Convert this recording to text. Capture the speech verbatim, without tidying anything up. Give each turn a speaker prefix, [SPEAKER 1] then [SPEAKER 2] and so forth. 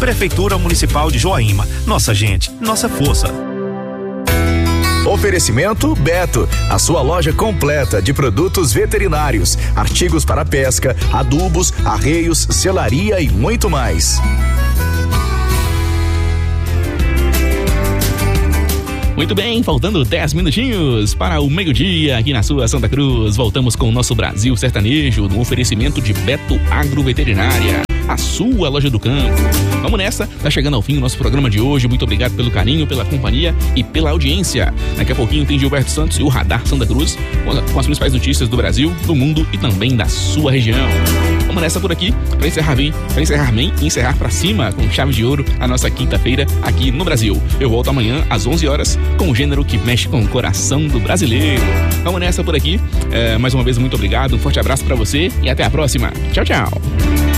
[SPEAKER 1] Prefeitura Municipal de Joaíma. Nossa gente, nossa força.
[SPEAKER 2] Oferecimento Beto, a sua loja completa de produtos veterinários, artigos para pesca, adubos, arreios, selaria e muito mais.
[SPEAKER 3] Muito bem, faltando dez minutinhos para o meio-dia aqui na sua Santa Cruz. Voltamos com o nosso Brasil Sertanejo no oferecimento de Beto Agroveterinária, a sua loja do campo. Vamos nessa, tá chegando ao fim o nosso programa de hoje. Muito obrigado pelo carinho, pela companhia e pela audiência. Daqui a pouquinho tem Gilberto Santos e o Radar Santa Cruz com as principais notícias do Brasil, do mundo e também da sua região. Vamos nessa por aqui, para encerrar bem, para encerrar bem e encerrar pra cima com chave de ouro a nossa quinta-feira aqui no Brasil. Eu volto amanhã às onze horas com o gênero que mexe com o coração do brasileiro. Vamos nessa por aqui. É, mais uma vez, muito obrigado, um forte abraço pra você e até a próxima. Tchau, tchau.